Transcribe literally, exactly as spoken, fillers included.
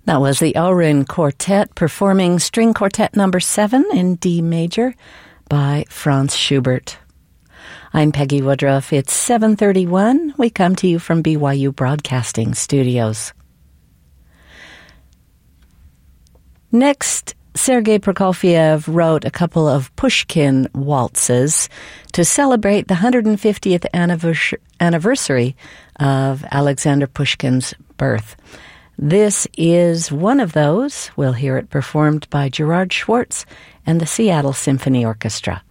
That was the Oren Quartet performing String Quartet number seven in D major by Franz Schubert. I'm Peggy Woodruff. It's seven thirty-one. We come to you from B Y U Broadcasting Studios. Next, Sergei Prokofiev wrote a couple of Pushkin waltzes to celebrate the one hundred fiftieth anniversary of Alexander Pushkin's birth. This is one of those. We'll hear it performed by Gerard Schwartz and the Seattle Symphony Orchestra.